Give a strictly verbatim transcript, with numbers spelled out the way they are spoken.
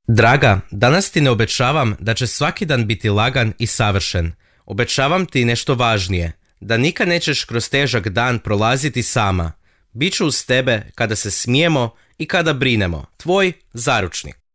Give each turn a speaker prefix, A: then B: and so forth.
A: Draga, danas ti ne obećavam da će svaki dan biti lagan i savršen. Obećavam ti nešto važnije, da nikad nećeš kroz težak dan prolaziti sama. Biću uz tebe kada se smijemo i kada brinemo. Tvoj zaručnik.